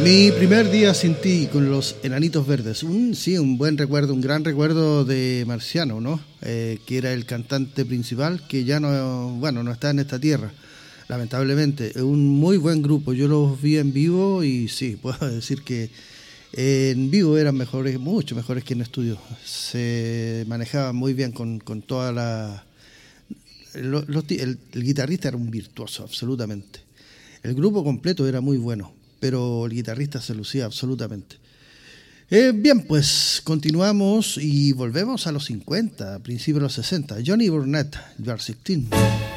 Mi primer día sin ti con los Enanitos Verdes. Un buen recuerdo, un gran recuerdo de Marciano, ¿no? Que era el cantante principal, que ya no está en esta tierra, lamentablemente. Un muy buen grupo, yo los vi en vivo y sí, puedo decir que en vivo eran mejores, mucho mejores que en estudio. Se manejaban muy bien con toda la... el guitarrista era un virtuoso, absolutamente. El grupo completo era muy bueno, pero el guitarrista se lucía absolutamente. Bien, pues continuamos y volvemos a los 50, principios de los 60. Johnny Burnett, You Are 16.